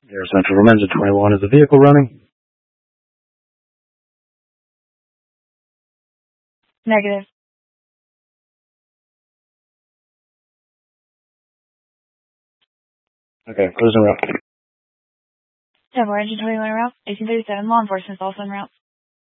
Air Central from engine 21, is the vehicle running? Negative. Okay, cruising route. Denver, engine 21 route, 1837, law enforcement is also en route.